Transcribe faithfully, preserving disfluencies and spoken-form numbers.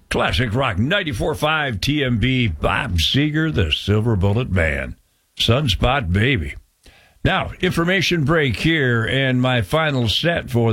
Classic Rock ninety-four point five T M B, Bob Seger, the Silver Bullet Band. Sunspot Baby. Now, information break here, and my final set for